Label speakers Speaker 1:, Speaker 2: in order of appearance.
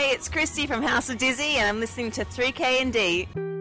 Speaker 1: Hey, it's Christy from House of Dizzy, and I'm listening to 3K and D.